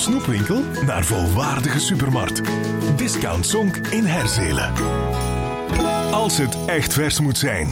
snoepwinkel naar volwaardige supermarkt. Discount Zonk in Herzelen. Als het echt vers moet zijn.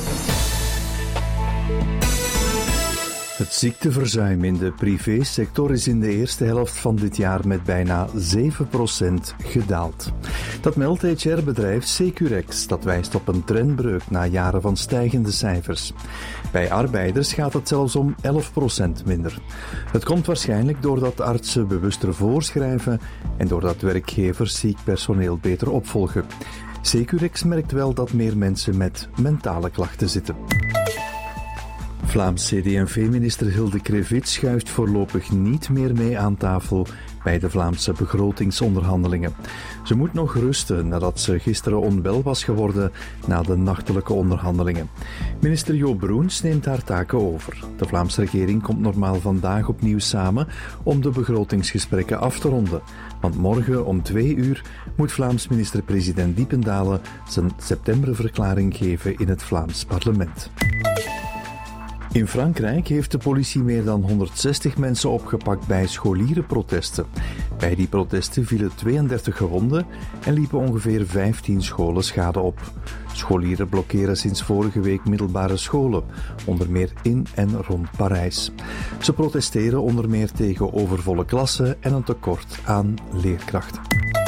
Het ziekteverzuim in de privésector is in de eerste helft van dit jaar met bijna 7% gedaald. Dat meldt HR-bedrijf Securex, dat wijst op een trendbreuk na jaren van stijgende cijfers. Bij arbeiders gaat het zelfs om 11% minder. Het komt waarschijnlijk doordat artsen bewuster voorschrijven en doordat werkgevers ziek personeel beter opvolgen. Securex merkt wel dat meer mensen met mentale klachten zitten. Vlaams CD&V-minister Hilde Krevits schuift voorlopig niet meer mee aan tafel bij de Vlaamse begrotingsonderhandelingen. Ze moet nog rusten nadat ze gisteren onwel was geworden na de nachtelijke onderhandelingen. Minister Jo Broens neemt haar taken over. De Vlaamse regering komt normaal vandaag opnieuw samen om de begrotingsgesprekken af te ronden. Want morgen om 2:00 moet Vlaams minister-president Diependalen zijn septemberverklaring geven in het Vlaams parlement. In Frankrijk heeft de politie meer dan 160 mensen opgepakt bij scholierenprotesten. Bij die protesten vielen 32 gewonden en liepen ongeveer 15 scholen schade op. Scholieren blokkeren sinds vorige week middelbare scholen, onder meer in en rond Parijs. Ze protesteren onder meer tegen overvolle klassen en een tekort aan leerkrachten.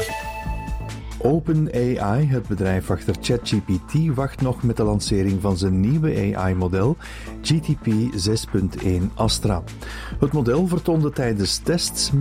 OpenAI, het bedrijf achter ChatGPT, wacht nog met de lancering van zijn nieuwe AI-model GTP 6.1 Astra. Het model vertoonde tijdens tests